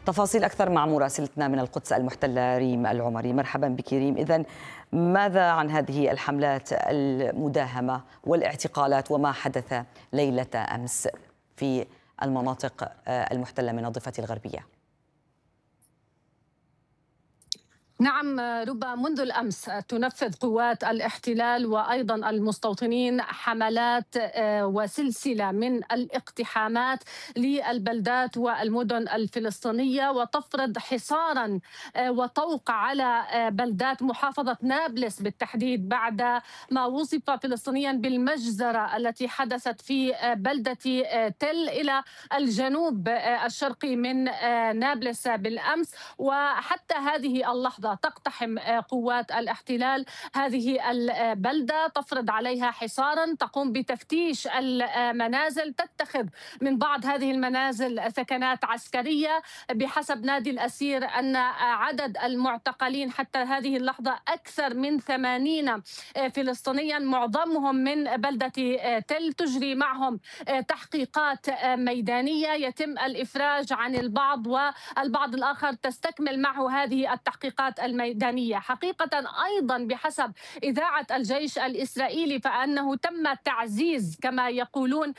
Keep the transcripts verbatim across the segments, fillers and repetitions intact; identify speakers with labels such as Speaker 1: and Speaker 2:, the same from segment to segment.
Speaker 1: تفاصيل أكثر مع مراسلتنا من القدس المحتلة ريم العمري. مرحبا بك ريم. إذن ماذا عن هذه الحملات المداهمة والاعتقالات وما حدث ليلة أمس في المناطق المحتلة من الضفة الغربية؟
Speaker 2: نعم ربما منذ الأمس تنفذ قوات الاحتلال وأيضا المستوطنين حملات وسلسلة من الاقتحامات للبلدات والمدن الفلسطينية، وتفرض حصارا وطوق على بلدات محافظة نابلس بالتحديد بعد ما وصف فلسطينيا بالمجزرة التي حدثت في بلدة تل إلى الجنوب الشرقي من نابلس بالأمس. وحتى هذه اللحظة تقتحم قوات الاحتلال هذه البلدة، تفرض عليها حصارا، تقوم بتفتيش المنازل، تتخذ من بعض هذه المنازل ثكنات عسكرية. بحسب نادي الأسير أن عدد المعتقلين حتى هذه اللحظة أكثر من ثمانين فلسطينيا، معظمهم من بلدة تل. تجري معهم تحقيقات ميدانية، يتم الإفراج عن البعض والبعض الآخر تستكمل معه هذه التحقيقات الميدانية. حقيقة أيضا بحسب إذاعة الجيش الإسرائيلي فأنه تم تعزيز كما يقولون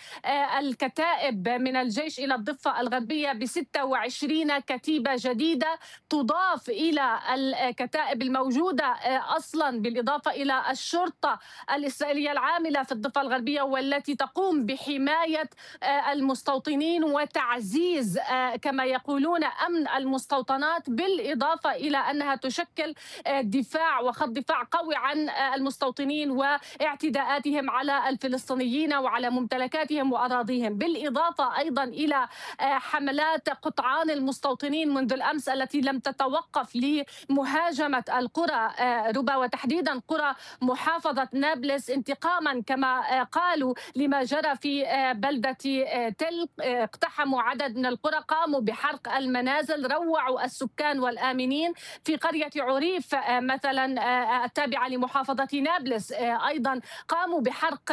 Speaker 2: الكتائب من الجيش إلى الضفة الغربية ب ستة وعشرين كتيبة جديدة تضاف إلى الكتائب الموجودة أصلا، بالإضافة إلى الشرطة الإسرائيلية العاملة في الضفة الغربية والتي تقوم بحماية المستوطنين وتعزيز كما يقولون أمن المستوطنات، بالإضافة إلى أنها تشكل دفاع وخط دفاع قوي عن المستوطنين واعتداءاتهم على الفلسطينيين وعلى ممتلكاتهم وأراضيهم، بالإضافة أيضا إلى حملات قطعان المستوطنين منذ الأمس التي لم تتوقف لمهاجمة القرى ربا وتحديدا قرى محافظة نابلس، انتقاما كما قالوا لما جرى في بلدة تل. اقتحموا عدد من القرى، قاموا بحرق المنازل، روعوا السكان والآمنين. في قرية عريف مثلا التابعة لمحافظة نابلس أيضا قاموا بحرق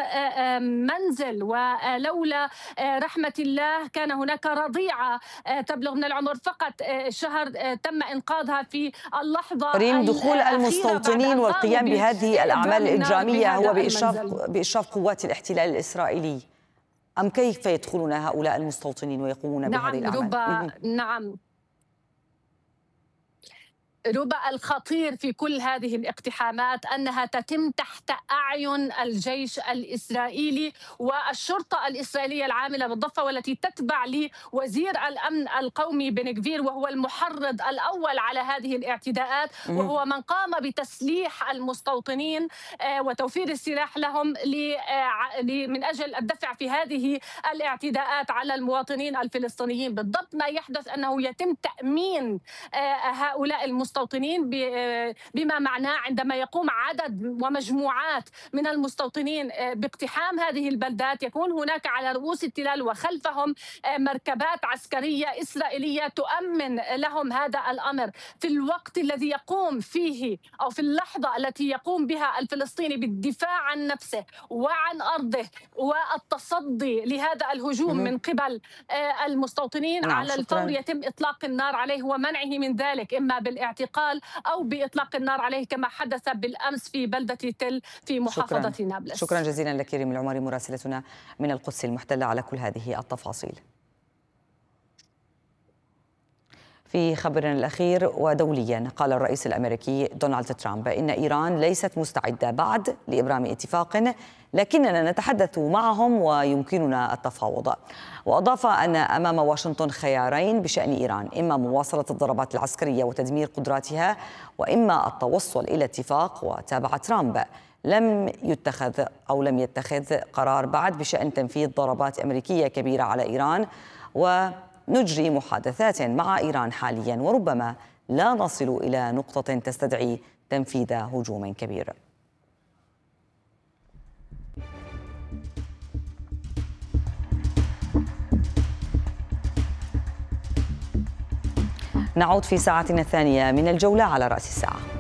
Speaker 2: منزل، ولولا رحمة الله كان هناك رضيعة تبلغ من العمر فقط شهر تم إنقاذها في اللحظة.
Speaker 1: ريم، دخول المستوطنين والقيام بهذه الأعمال الإجرامية هو بإشراف بإشراف قوات الاحتلال الإسرائيلي، أم كيف يدخلون هؤلاء المستوطنين ويقومون
Speaker 2: نعم
Speaker 1: بهذه الأعمال؟
Speaker 2: ربا نعم ربا الخطير في كل هذه الاقتحامات أنها تتم تحت أعين الجيش الإسرائيلي والشرطة الإسرائيلية العاملة بالضفة، والتي تتبع لوزير الأمن القومي بن غفير، وهو المحرض الأول على هذه الاعتداءات، وهو من قام بتسليح المستوطنين وتوفير السلاح لهم من أجل الدفع في هذه الاعتداءات على المواطنين الفلسطينيين. بالضبط ما يحدث أنه يتم تأمين هؤلاء المستوطنين المستوطنين بما معناه عندما يقوم عدد ومجموعات من المستوطنين باقتحام هذه البلدات، يكون هناك على رؤوس التلال وخلفهم مركبات عسكرية إسرائيلية تؤمن لهم هذا الأمر في الوقت الذي يقوم فيه أو في اللحظة التي يقوم بها الفلسطيني بالدفاع عن نفسه وعن أرضه والتصدي لهذا الهجوم من قبل المستوطنين.
Speaker 1: نعم،
Speaker 2: على الفور يتم إطلاق النار عليه ومنعه من ذلك، إما بالاعتقال أو بإطلاق النار عليه كما حدث بالأمس في بلدة تل في محافظة
Speaker 1: شكراً.
Speaker 2: نابلس.
Speaker 1: شكرا جزيلا لك ريم العمري مراسلتنا من القدس المحتلة على كل هذه التفاصيل. في خبرنا الأخير ودوليا، قال الرئيس الأمريكي دونالد ترامب إن إيران ليست مستعدة بعد لإبرام اتفاق، لكننا نتحدث معهم ويمكننا التفاوض. وأضاف أن أمام واشنطن خيارين بشأن إيران، إما مواصلة الضربات العسكرية وتدمير قدراتها، وإما التوصل إلى اتفاق. وتابع ترامب: لم يتخذ أو لم يتخذ قرار بعد بشأن تنفيذ ضربات أمريكية كبيرة على إيران، ونجري محادثات مع إيران حاليا، وربما لا نصل إلى نقطة تستدعي تنفيذ هجوم كبير. نعود في ساعتنا الثانية من الجولة على رأس الساعة.